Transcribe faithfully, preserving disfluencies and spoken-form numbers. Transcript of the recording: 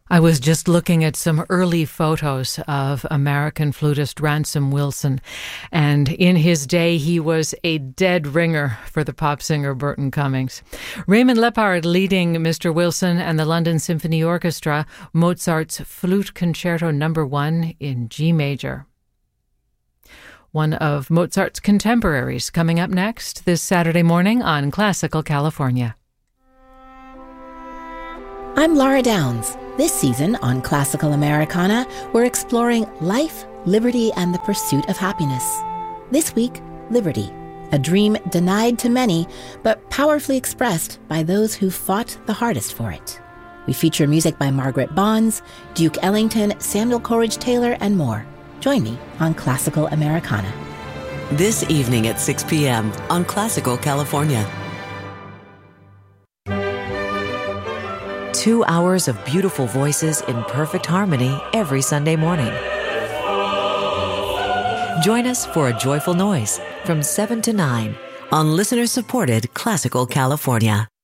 I was just looking at some early photos of American flutist Ransom Wilson, and in his day he was a dead ringer for the pop singer Burton Cummings. Raymond Lepard leading Mister Wilson and the London Symphony Orchestra, Mozart's Flute Concerto Number One in G major. One of Mozart's contemporaries coming up next this Saturday morning on Classical California. I'm Laura Downs. This season on Classical Americana, we're exploring life, liberty, and the pursuit of happiness. This week, liberty, a dream denied to many, but powerfully expressed by those who fought the hardest for it. We feature music by Margaret Bonds, Duke Ellington, Samuel Coleridge Taylor, and more. Join me on Classical Americana. This evening at six p.m. on Classical California. Two hours of beautiful voices in perfect harmony every Sunday morning. Join us for A Joyful Noise from seven to nine on listener-supported Classical California.